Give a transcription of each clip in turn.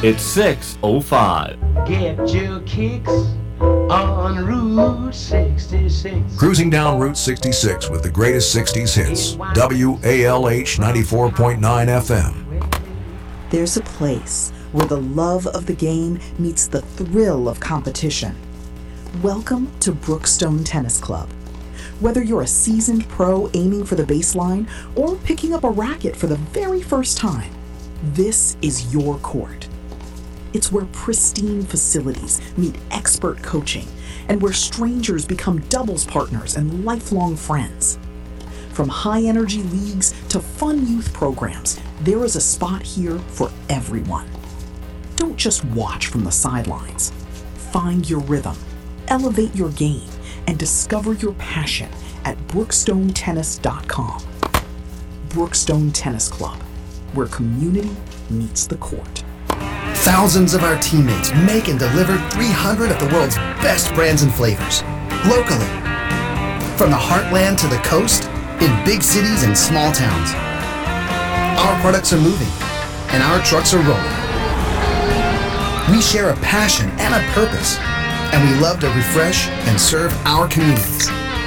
It's 6:05. Get your kicks on Route 66. Cruising down Route 66 with the greatest 60s hits. WALH 94.9 FM. There's a place where the love of the game meets the thrill of competition. Welcome to Brookstone Tennis Club. Whether you're a seasoned pro aiming for the baseline or picking up a racket for the very first time, this is your court. It's where pristine facilities meet expert coaching and where strangers become doubles partners and lifelong friends. From high-energy leagues to fun youth programs, there is a spot here for everyone. Don't just watch from the sidelines. Find your rhythm, elevate your game, and discover your passion at brookstonetennis.com. Brookstone Tennis Club, where community meets the court. Thousands of our teammates make and deliver 300 of the world's best brands and flavors, locally. From the heartland to the coast, in big cities and small towns. Our products are moving, and our trucks are rolling. We share a passion and a purpose, and we love to refresh and serve our communities.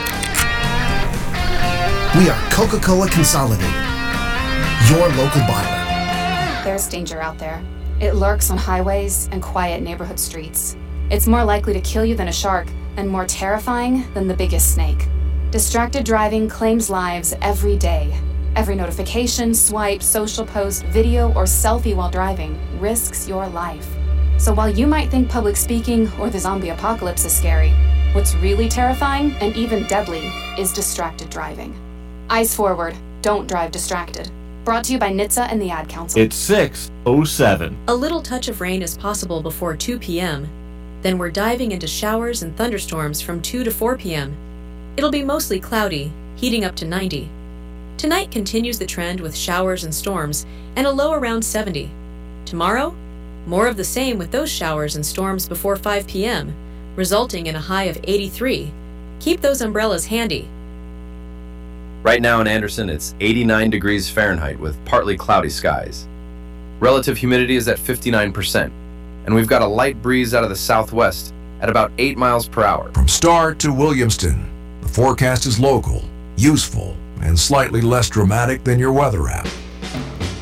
We are Coca-Cola Consolidated, your local bottler. There's danger out there. It lurks on highways and quiet neighborhood streets. It's more likely to kill you than a shark, and more terrifying than the biggest snake. Distracted driving claims lives every day. Every notification, swipe, social post, video, or selfie while driving risks your life. So while you might think public speaking or the zombie apocalypse is scary, what's really terrifying and even deadly is distracted driving. Eyes forward, don't drive distracted. Brought to you by NHTSA and the Ad Council. It's 6:07. A little touch of rain is possible before 2 p.m. Then we're diving into showers and thunderstorms from 2 to 4 p.m. It'll be mostly cloudy, heating up to 90. Tonight continues the trend with showers and storms and a low around 70. Tomorrow, more of the same with those showers and storms before 5 p.m., resulting in a high of 83. Keep those umbrellas handy. Right now in Anderson, it's 89 degrees Fahrenheit with partly cloudy skies. Relative humidity is at 59%, and we've got a light breeze out of the southwest at about 8 miles per hour. From Star to Williamston, the forecast is local, useful, and slightly less dramatic than your weather app.